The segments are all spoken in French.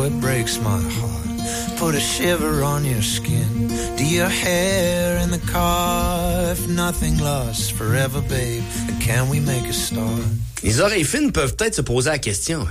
oh, it breaks my heart. Put a shiver on your skin. Do your hair in the car. If nothing lasts forever, babe, then can we make a start? Les oreilles fines peuvent peut-être se poser la question.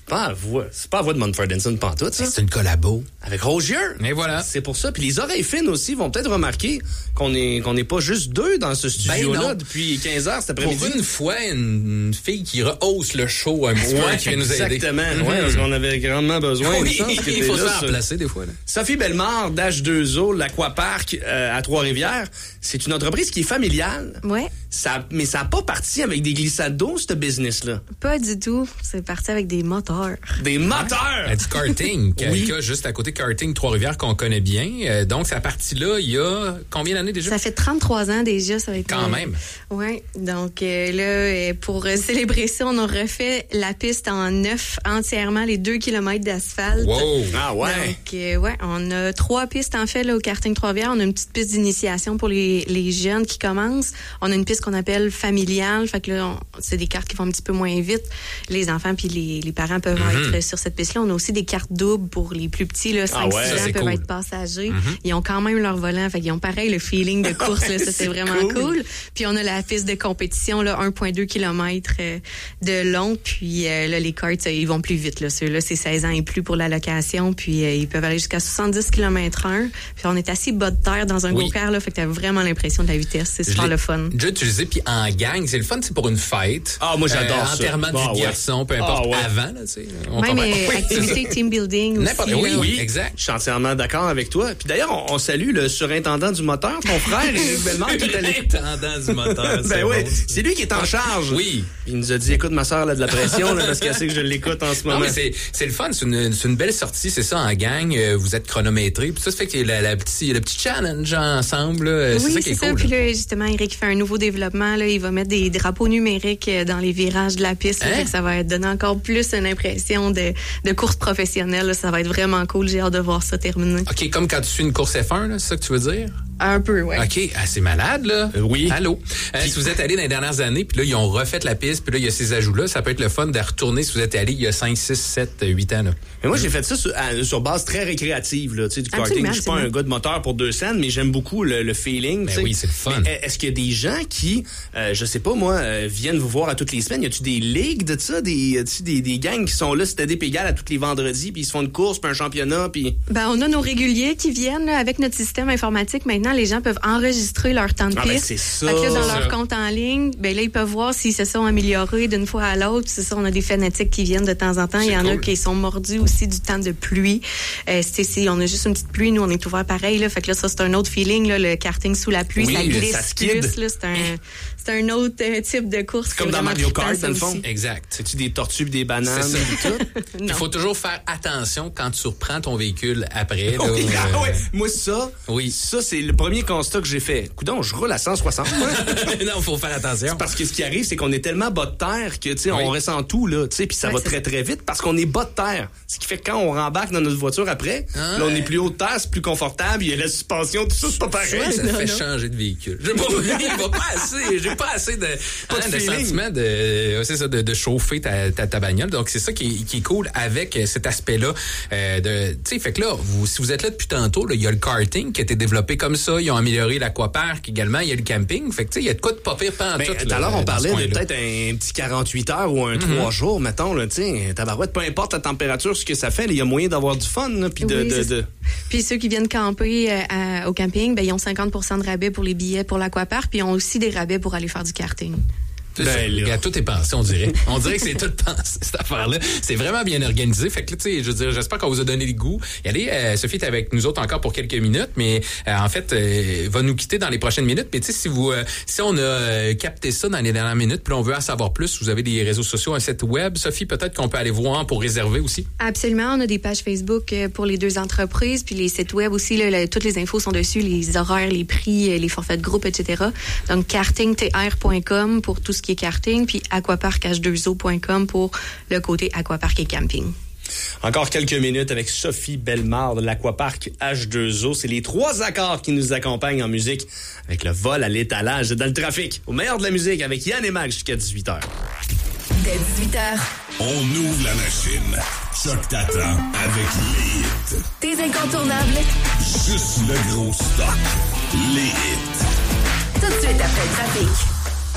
C'est pas la voix de Mumford & Sons pantoute, ça. C'est une collabo. Avec Rozier. Et voilà. C'est pour ça. Puis les oreilles fines aussi vont peut-être remarquer qu'on n'est pas juste deux dans ce studio-là depuis 15 heures cet après-midi. Pour une fois, une fille qui rehausse le show un petit peu, qui va nous aider. Exactement. Ouais, parce qu'on avait grandement besoin. Oui, il faut se faire remplacer des fois. Là. Sophie Bellemare d'H2O, l'Aquapark à Trois-Rivières, c'est une entreprise qui est familiale. Ouais. Mais ça n'a pas parti avec des glissades d'eau, ce business-là. Pas du tout. C'est parti avec des moteurs. Des moteurs! Du karting, oui. Juste à côté karting Trois-Rivières qu'on connaît bien. Donc, ça partie là, il y a combien d'années déjà? Ça fait 33 ans déjà. Ça va être quand même. Oui. Donc, là, pour célébrer ça, on a refait la piste en neuf entièrement, les 2 km d'asphalte. Wow! Ah ouais! Donc, ouais, on a 3 pistes en fait là, au karting Trois-Rivières. On a une petite piste d'initiation pour les jeunes qui commencent. On a une piste qu'on appelle familiale. Fait que là, c'est des cartes qui vont un petit peu moins vite. Les enfants puis les parents peuvent être sur cette piste-là. On a aussi des cartes doubles pour les plus petits, là, 5-6 ans peuvent être passagers. Ils ont quand même leur volant, fait qu'ils ont pareil le feeling de course, là, ça c'est vraiment cool. Puis on a la piste de compétition, là, 1,2 km de long, puis là, les karts, ils vont plus vite, là. Ceux-là, c'est 16 ans et plus pour la location, puis ils peuvent aller jusqu'à 70 km/h. Puis on est assis bas de terre dans un go-kart, là, fait que t'as vraiment l'impression de la vitesse. C'est super le fun. J'ai utilisé, puis en gang, c'est le fun, c'est pour une fête. Ah, moi j'adore ça. Enterrement de vie de garçon, peu importe, avant, là, tu sais. Mais activité team building aussi. Oui, exact. Je suis entièrement d'accord avec toi. Puis d'ailleurs, on salue le surintendant du moteur, ton frère, Éric Bellemare, qui est allé. Surintendant du moteur, ben oui, c'est lui qui est en charge. Oui. Il nous a dit, écoute, ma soeur, là, de la pression, là, parce qu'elle sait que je l'écoute en ce moment. Non, mais c'est le fun, c'est une belle sortie, c'est ça, en gang. Vous êtes chronométré. Puis ça fait que le petit challenge ensemble, là, c'est ça qui est cool. Puis là, justement, Eric fait un nouveau développement. Là, il va mettre des drapeaux numériques dans les virages de la piste. Là, fait que ça va donner encore plus une impression de course professionnelle. Là, ça va être vraiment cool. J'ai hâte de voir ça terminer. OK, comme quand tu suis une course F1, là, c'est ça que tu veux dire? Un peu, ouais. OK, c'est malade, là. Oui. Allô? Si vous êtes allé dans les dernières années, puis là, ils ont refait la piste, puis là, il y a ces ajouts-là, ça peut être le fun de retourner si vous êtes allé il y a 5, 6, 7, 8 ans, là. Mais moi, j'ai fait ça sur base très récréative, là, tu sais, du karting. Je suis pas un gars de moteur pour 2 cents, mais j'aime beaucoup le feeling. Ben oui, c'est le fun. Mais est-ce qu'il y a des gens qui, je sais pas, moi, viennent vous voir à toutes les semaines? Y a-tu des ligues de ça? Des gangs qui sont là, c'est ADP égal à tous les vendredis, puis ils se font une course, puis un championnat, puis... Ben, on a nos réguliers qui viennent, là, avec notre système informatique. Maintenant, les gens peuvent enregistrer leur temps de piste. Ben c'est ça. Fait que là, dans leur compte en ligne, ben là, ils peuvent voir s'ils se sont améliorés d'une fois à l'autre. C'est ça, on a des fanatiques qui viennent de temps en temps. Il y en a qui sont mordus aussi du temps de pluie. Si on a juste une petite pluie, nous, on est ouvert pareil, là. Fait que là, ça, c'est un autre feeling, là, le karting sous la pluie, ça glisse ça plus, là. C'est un autre type de course. Comme dans Mario Kart, dans le fond. Exact. C'est-tu des tortues et des bananes et tout? Il faut toujours faire attention quand tu reprends ton véhicule après. Là, Moi, ça, c'est le premier constat que j'ai fait. Coudon, je roule à 160. Non, il faut faire attention. Parce que ce qui arrive, c'est qu'on est tellement bas de terre que, tu sais, on ressent tout, là, tu sais, puis ça va très, très vite parce qu'on est bas de terre. Ce qui fait que quand on rembarque dans notre voiture après, là, on est plus haut de terre, c'est plus confortable, il y a la suspension, tout ça, c'est pas pareil. Ça fait changer de véhicule. J'ai pas assez de sentiment de chauffer ta bagnole. Donc, c'est ça qui est cool avec cet aspect-là. Tu sais, fait que là, si vous êtes là depuis tantôt, là, il y a le karting qui a été développé comme ça. Ils ont amélioré l'aquapark également. Il y a le camping. Fait que, tu sais, il y a de quoi de pas pire tout. Tout à l'heure, on parlait de peut-être un petit 48 heures ou un 3 jours, mettons, là, tu sais, tabarouette, peu importe la température, ce que ça fait, il y a moyen d'avoir du fun, là, puis Puis ceux qui viennent camper au camping, ben, ils ont 50% de rabais pour les billets pour l'aquapark, puis ils ont aussi des rabais pour aller faire du karting. Tout est pensé, on dirait. On dirait que c'est tout pensé, cette affaire-là. C'est vraiment bien organisé. Fait que, tu sais, je veux dire, j'espère qu'on vous a donné le goût. Et allez, Sophie est avec nous autres encore pour quelques minutes, mais en fait, va nous quitter dans les prochaines minutes. Mais tu sais, si on a capté ça dans les dernières minutes, puis on veut en savoir plus, vous avez des réseaux sociaux, un site web, Sophie, peut-être qu'on peut aller voir pour réserver aussi. Absolument. On a des pages Facebook pour les 2 entreprises, puis les sites web aussi. Là, toutes les infos sont dessus, les horaires, les prix, les forfaits de groupe, etc. Donc, kartingtr.com pour tout ce qui est karting, puis aquaparkh2o.com pour le côté aquapark et camping. Encore quelques minutes avec Sophie Bellemare de l'Aquapark H2O. C'est les 3 accords qui nous accompagnent en musique avec le vol à l'étalage dans le trafic. Au meilleur de la musique avec Yann et Mag jusqu'à 18h. Dès 18h. On ouvre la machine. Choc t'attend avec les hits. Tes incontournables. Juste le gros stock. Les hits. Tout de suite après le trafic.